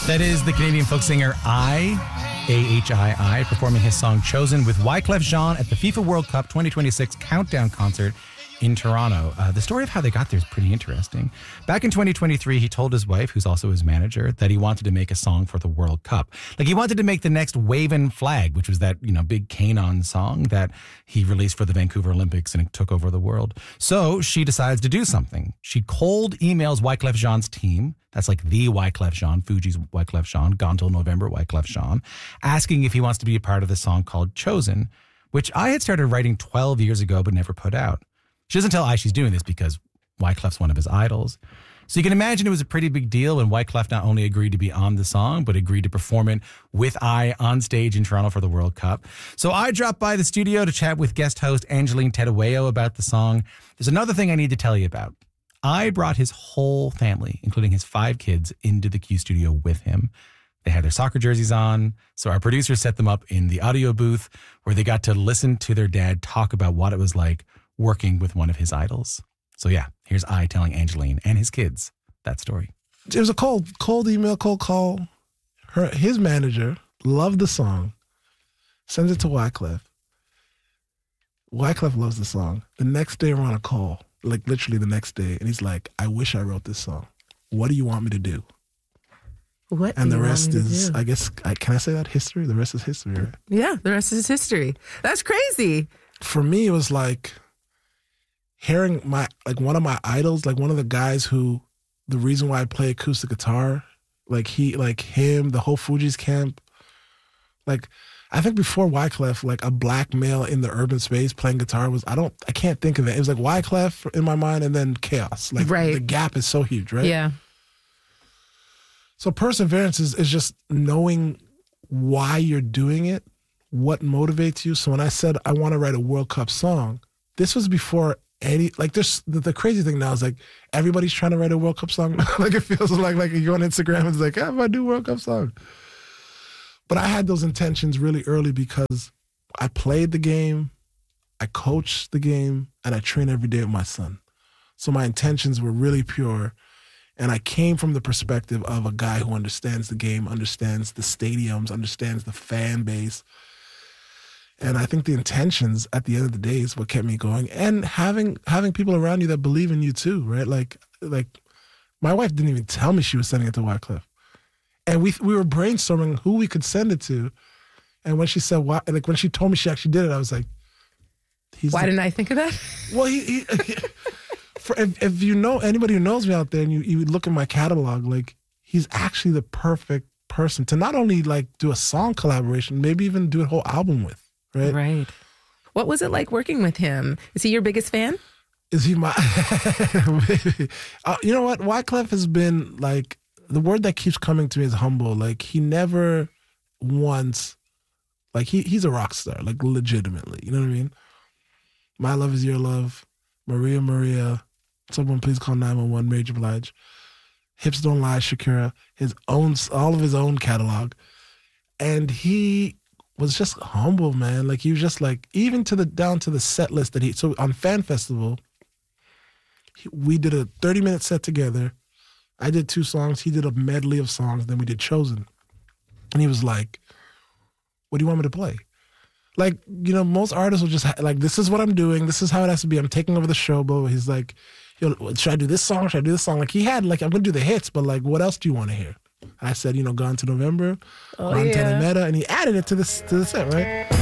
That is the Canadian folk singer AHII, performing his song Chosen with Wyclef Jean at the FIFA World Cup 2026 Countdown concert in Toronto. The story of how they got there is pretty interesting. Back in 2023, he told his wife, who's also his manager, that he wanted to make a song for the World Cup. Like, he wanted to make the next Wavin' Flag, which was that, big Kanon song that he released for the Vancouver Olympics and it took over the world. So she decides to do something. She cold emails Wyclef Jean's team. That's like the Wyclef Jean, Fuji's Wyclef Jean, Gone Till November Wyclef Jean, asking if he wants to be a part of the song called Chosen, which I had started writing 12 years ago but never put out. She doesn't tell I she's doing this because Wyclef's one of his idols. So you can imagine it was a pretty big deal when Wyclef not only agreed to be on the song, but agreed to perform it with I on stage in Toronto for the World Cup. So I dropped by the studio to chat with guest host Angeline Tedaweo about the song. There's another thing I need to tell you about. I brought his whole family, including his 5 kids, into the Q studio with him. They had their soccer jerseys on, so our producer set them up in the audio booth where they got to listen to their dad talk about what it was like working with one of his idols. So yeah, here's I telling Angeline and his kids that story. It was a cold email, cold call. His manager loved the song, sends it to Wyclef. Wyclef loves the song. The next day we're on a call, like literally the next day, and he's like, I wish I wrote this song. What do you want me to do? What? And the rest is, I guess, can I say that? History? The rest is history, right? Yeah, the rest is history. That's crazy. For me, it was like hearing one of my idols, like one of the guys who, the reason why I play acoustic guitar, him, the whole Fugees camp. Like, I think before Wyclef, like a black male in the urban space playing guitar I can't think of it. It was like Wyclef in my mind and then Chaos. Like, right. The gap is so huge, right? Yeah. So perseverance is just knowing why you're doing it, what motivates you. So when I said I want to write a World Cup song, this was before the crazy thing now is like everybody's trying to write a World Cup song. Like, it feels like you go on Instagram and it's like, if I do World Cup song. But I had those intentions really early because I played the game, I coached the game, and I train every day with my son. So my intentions were really pure. And I came from the perspective of a guy who understands the game, understands the stadiums, understands the fan base. And I think the intentions at the end of the day is what kept me going. And having people around you that believe in you too, right? Like my wife didn't even tell me she was sending it to Wyclef. And we were brainstorming who we could send it to. And when she said when she told me she actually did it, I was like, why didn't I think of that? Well, if you know anybody who knows me out there and you look at my catalog, like, he's actually the perfect person to not only like do a song collaboration, maybe even do a whole album with, right? Right. What was it like working with him? Is he your biggest fan? Is he my... you know what? Wyclef has been like, the word that keeps coming to me is humble. Like, he never once, like, he's a rock star, like, legitimately. You know what I mean? My Love Is Your Love, Maria Maria, Someone Please Call 911, Mary J. Blige, Hips Don't Lie, Shakira, all of his own catalog. And he was just humble, man. Like, he was just like, even down to the set list that so on Fan Festival, we did a 30-minute set together. I did 2 songs. He did a medley of songs. Then we did Chosen. And he was like, what do you want me to play? Like, most artists will just like, this is what I'm doing. This is how it has to be. I'm taking over the show, but he's like, should I do this song? Should I do this song? Like, he had, like, I'm going to do the hits, but, like, what else do you want to hear? And I said, Gone to November, Gone to Meta, and he added it to the set, right?